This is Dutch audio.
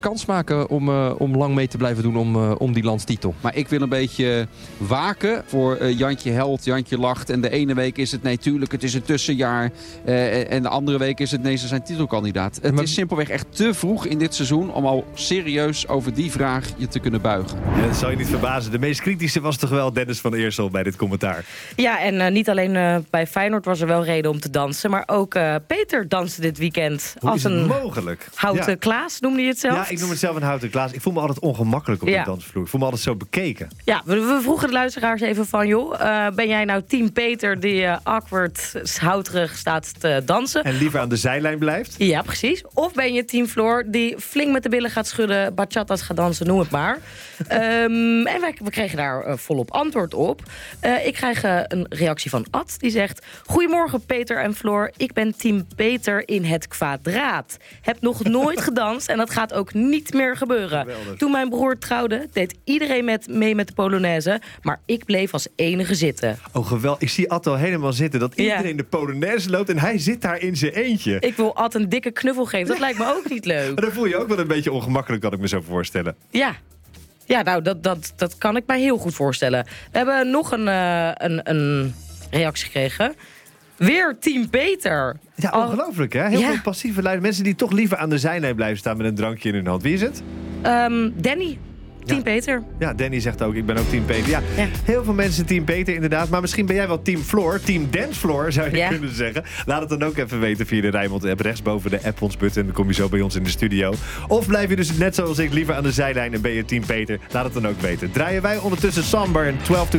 kans maken om lang mee te blijven doen om die landstitel. Maar ik wil een beetje waken voor Jantje Held, Jantje Lacht. En de ene week is het nee, tuurlijk, het is een tussenjaar. En de andere week is het nee, ze zijn titelkandidaat. Het is simpelweg echt te vroeg in dit seizoen om al serieus over die vraag je te kunnen buigen. Ja, dat zal je niet verbazen. De meest kritische was toch wel Dennis van Eersel bij dit commentaar. Ja, en niet alleen bij Feyenoord was er wel reden om te dansen. Maar ook Peter danste dit weekend. Hoe als is het een mogelijk? houten Klaas, noemde je het zelf? Ja, ik noem het zelf een houten Klaas. Ik voel me altijd ongemakkelijk op de dansvloer. Ik voel me altijd zo bekeken. Ja, we vroegen de luisteraars even van... joh, ben jij nou team Peter die awkward, houterig staat te dansen? En liever aan de zijlijn blijft? Ja, precies. Of ben je team Floor die flink met de billen gaat schudden... bachatas gaat dansen, noem het maar. En we kregen daar volop antwoord op. Ik krijg een reactie van Ad, die zegt... Goedemorgen Peter en Floor, ik ben team Peter in het kwadraat. Heb nog nooit gedanst en dat gaat ook niet meer gebeuren. Geweldig. Toen mijn broer trouwde, deed iedereen mee met de Polonaise... maar ik bleef als enige zitten. Oh, geweldig. Ik zie Ad al helemaal zitten. Dat iedereen de Polonaise loopt en hij zit daar in zijn eentje. Ik wil Ad een dikke knuffel geven, dat lijkt me ook niet leuk. Maar dan voel je ook wel een beetje ongemakkelijk, kan ik me zo voorstellen. Ja, nou, dat kan ik mij heel goed voorstellen. We hebben nog een reactie gekregen. Weer team Peter. Ja, ongelooflijk hè? Heel veel passieve luisteren. Mensen die toch liever aan de zijlijn blijven staan met een drankje in hun hand. Wie is het? Danny. Team Peter. Ja, Danny zegt ook, ik ben ook team Peter. Ja, heel veel mensen team Peter inderdaad. Maar misschien ben jij wel team Floor, team Dance Floor zou je kunnen zeggen. Laat het dan ook even weten via de Rijnmond app. Rechtsboven de app ons button. Dan kom je zo bij ons in de studio. Of blijf je dus net zoals ik liever aan de zijlijn en ben je team Peter. Laat het dan ook weten. Draaien wij ondertussen Samber en 12 to